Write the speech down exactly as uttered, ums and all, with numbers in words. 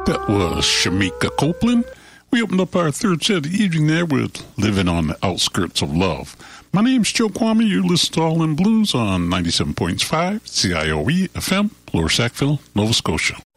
That was Shamika Copeland. We opened up our third set of the evening there with Living on the Outskirts of Love. My name's Joe Kwame. You listen to All in Blues on ninety-seven point five C I O E F M, Lower Sackville, Nova Scotia.